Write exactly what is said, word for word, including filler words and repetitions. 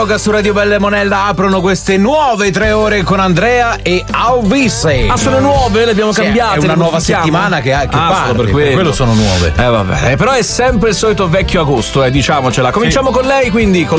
Su Radio Belle Monella aprono queste nuove tre ore con Andrea e Alvise. Ah, sono nuove? Le abbiamo sì, cambiate? È una nuova settimana che, che ah, parte, per quello. per quello sono nuove. Eh vabbè, eh, però è sempre il solito vecchio agosto, eh, diciamocela. Cominciamo sì. con lei, quindi con